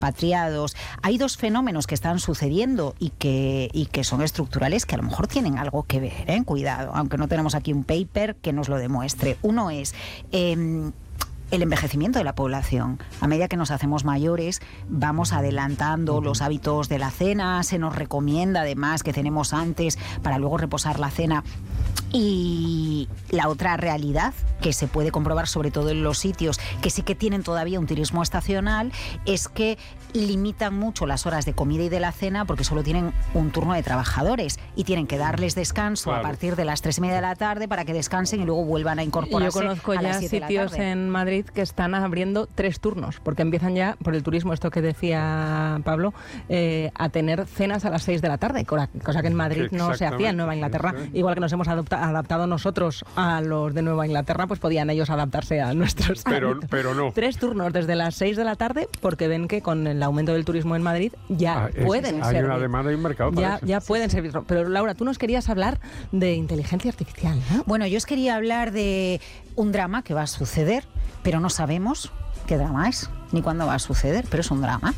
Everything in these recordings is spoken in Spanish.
expatriados. Hay dos fenómenos que están sucediendo y que son estructurales, que a lo mejor tienen algo que ver, cuidado, aunque no tenemos aquí un paper que nos lo demuestre. Uno es el envejecimiento de la población. A medida que nos hacemos mayores, vamos adelantando los hábitos de la cena, se nos recomienda además que cenemos antes para luego reposar la cena. Y la otra realidad, que se puede comprobar sobre todo en los sitios que sí que tienen todavía un turismo estacional, es que limitan mucho las horas de comida y de la cena porque solo tienen un turno de trabajadores y tienen que darles descanso a partir de las 3:30 de la tarde para que descansen y luego vuelvan a incorporarse. Yo conozco ya sitios en Madrid que están abriendo 3 turnos porque empiezan ya, por el turismo, esto que decía Pablo, a tener cenas a las 6 de la tarde, cosa que en Madrid no se hacía en Nueva Inglaterra. Igual que nos hemos adaptado nosotros a los de Nueva Inglaterra, pues podían ellos adaptarse a nuestros pero no. 3 turnos desde las 6 de la tarde porque ven que con el aumento del turismo en Madrid ya pueden servir. Hay una demanda y un mercado para eso. Ya pueden servir. Pero Laura, tú nos querías hablar de inteligencia artificial, ¿no? Bueno, yo os quería hablar de un drama que va a suceder, pero no sabemos qué drama es, ni cuándo va a suceder, pero es un drama.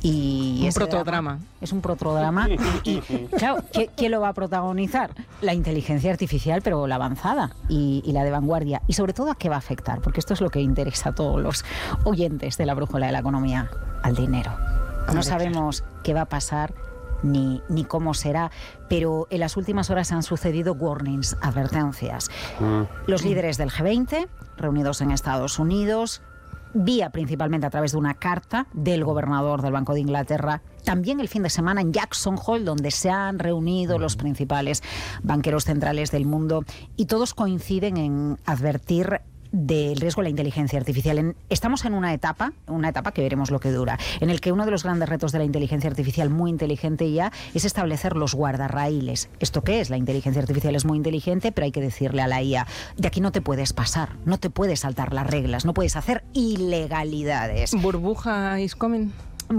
Y un protodrama. Es un protodrama. Y claro, ¿quién lo va a protagonizar? La inteligencia artificial, pero la avanzada y la de vanguardia. Y sobre todo, ¿a qué va a afectar? Porque esto es lo que interesa a todos los oyentes de la brújula de la economía: al dinero. No sabemos qué va a pasar ni cómo será, pero en las últimas horas han sucedido warnings, advertencias. Los líderes del G20, reunidos en Estados Unidos, vía principalmente a través de una carta del gobernador del Banco de Inglaterra, también el fin de semana en Jackson Hole, donde se han reunido los principales banqueros centrales del mundo, y todos coinciden en advertir del riesgo de la inteligencia artificial. Estamos en una etapa que veremos lo que dura, en el que uno de los grandes retos de la inteligencia artificial, muy inteligente ya, es establecer los guardarraíles. ¿Esto qué es? La inteligencia artificial es muy inteligente, pero hay que decirle a la IA: de aquí no te puedes pasar, no te puedes saltar las reglas, no puedes hacer ilegalidades. ¿Burbuja is coming?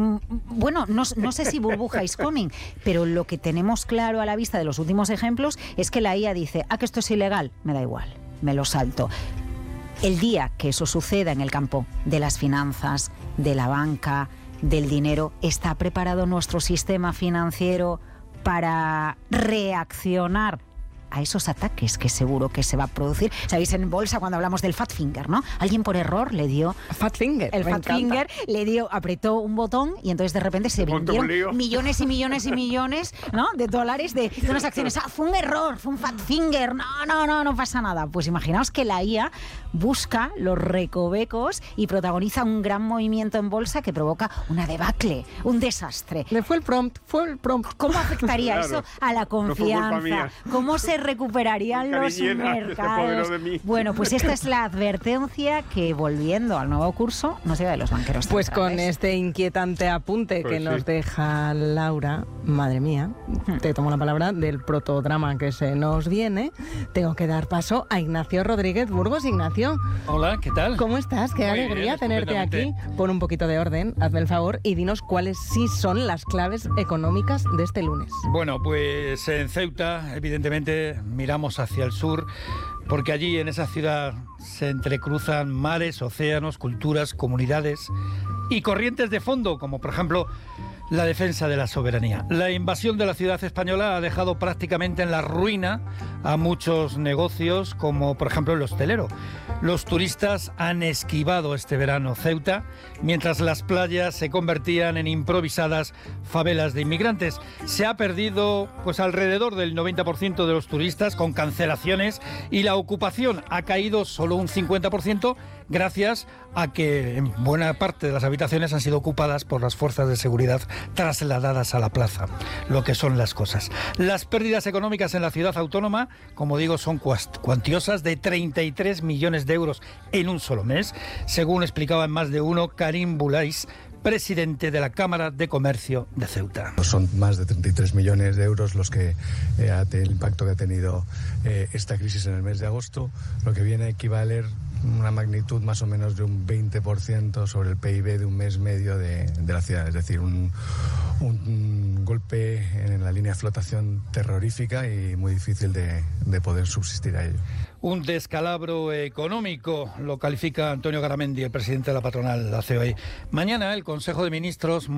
Bueno, no sé si burbuja is coming, pero lo que tenemos claro a la vista de los últimos ejemplos es que la IA dice: que esto es ilegal, me da igual, me lo salto. El día que eso suceda en el campo de las finanzas, de la banca, del dinero, ¿está preparado nuestro sistema financiero para reaccionar a esos ataques que seguro que se va a producir? Sabéis, en bolsa, cuando hablamos del fat finger, ¿no? Alguien por error le dio... Fat finger. El fat finger apretó un botón y entonces de repente se vendieron millones y millones y millones, ¿no?, de dólares de unas acciones. Fue un error, fue un fat finger. No pasa nada. Pues imaginaos que la IA busca los recovecos y protagoniza un gran movimiento en bolsa que provoca una debacle, un desastre. Fue el prompt. ¿Cómo afectaría eso a la confianza? ¿Cómo se recuperarían los mercados? Bueno, pues esta es la advertencia que, volviendo al nuevo curso, nos llega de los banqueros centrales. Pues con este inquietante apunte que nos deja Laura, madre mía, te tomo la palabra, del protodrama que se nos viene, tengo que dar paso a Ignacio Rodríguez Burgos. Ignacio. Hola, ¿qué tal? ¿Cómo estás? Qué alegría tenerte aquí. Pon un poquito de orden, hazme el favor, y dinos cuáles sí son las claves económicas de este lunes. Bueno, pues en Ceuta, evidentemente, miramos hacia el sur, porque allí, en esa ciudad, se entrecruzan mares, océanos, culturas, comunidades y corrientes de fondo, como por ejemplo la defensa de la soberanía. La invasión de la ciudad española ha dejado prácticamente en la ruina a muchos negocios, como por ejemplo el hostelero. Los turistas han esquivado este verano Ceuta, mientras las playas se convertían en improvisadas favelas de inmigrantes. Se ha perdido pues alrededor del 90% de los turistas, con cancelaciones, y la ocupación ha caído solo un 50%, gracias a que en buena parte de las habitaciones han sido ocupadas por las fuerzas de seguridad trasladadas a la plaza. Lo que son las cosas. Las pérdidas económicas en la ciudad autónoma, como digo, son cuantiosas, de 33 millones de euros en un solo mes, según explicaba en Más de Uno Karim Boulais, presidente de la Cámara de Comercio de Ceuta. Son más de 33 millones de euros los que el impacto que ha tenido esta crisis en el mes de agosto, lo que viene a equivaler una magnitud más o menos de un 20% sobre el PIB de un mes medio de la ciudad. Es decir, un golpe en la línea de flotación terrorífica y muy difícil de poder subsistir a ello. Un descalabro económico, lo califica Antonio Garamendi, el presidente de la patronal, la COE. Mañana el Consejo de Ministros